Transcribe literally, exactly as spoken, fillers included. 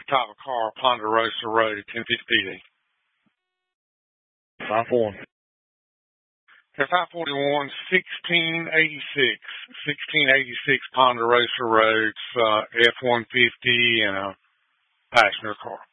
type of car, Ponderosa Road, ten fifty P D. five four one. Yeah, five forty-one, sixteen eighty-six. sixteen eighty-six Ponderosa Road, uh, F one fifty and a passenger car.